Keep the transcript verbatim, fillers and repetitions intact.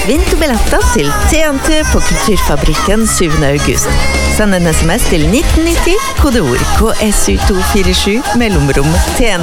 Vinn to billetter til T N T på Kulturfabrikken syvende august. Send en sms til nitten nitti, kodeord K S U to fire sju, mellomrom T N T.